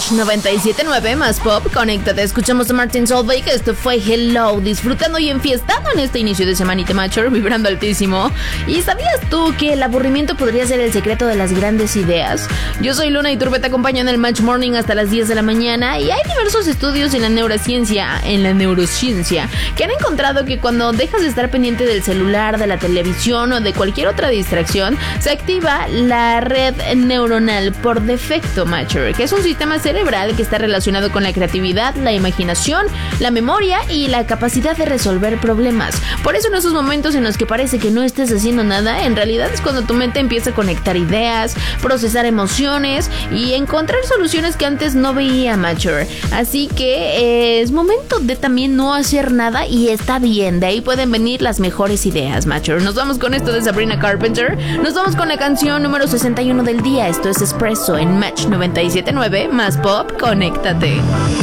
Match 97.9 más pop, conéctate. Escuchamos a Martin Solveig. Esto fue Hello, disfrutando y enfiestando en este inicio de semanita Matcher, vibrando altísimo. ¿Y sabías tú que el aburrimiento podría ser el secreto de las grandes ideas? Yo soy Luna y Turbe te acompaño en el Match Morning hasta las 10 de la mañana. Y hay diversos estudios en la neurociencia, que han encontrado que cuando dejas de estar pendiente del celular, de la televisión o de cualquier otra distracción, se activa la red neuronal por defecto, Matcher, que es un sistema cerebral que está relacionado con la creatividad, la imaginación, la memoria y la capacidad de resolver problemas. Por eso en esos momentos en los que parece que no estés haciendo nada, en realidad es cuando tu mente empieza a conectar ideas, procesar emociones y encontrar soluciones que antes no veía, Matcher. Así que es momento de también no hacer nada y está bien, de ahí pueden venir las mejores ideas, Matcher. Nos vamos con esto de Sabrina Carpenter, nos vamos con la canción número 61 del día. Esto es Espresso en Match 97.9 más pop, conéctate.